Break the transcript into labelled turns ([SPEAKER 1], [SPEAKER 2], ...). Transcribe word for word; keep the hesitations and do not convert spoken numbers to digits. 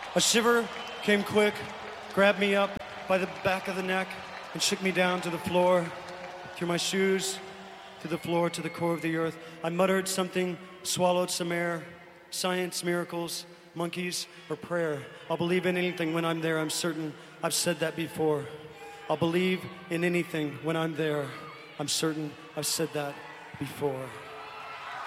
[SPEAKER 1] A shiver came quick, grabbed me up by the back of the neck, and shook me down to the floor, through my shoes, to the floor, to the core of the earth. I muttered something, swallowed some air. Science, miracles, monkeys, or prayer. I'll believe in anything when I'm there, I'm certain. I've said that before. I'll believe in anything when I'm there. I'm certain I've said that before.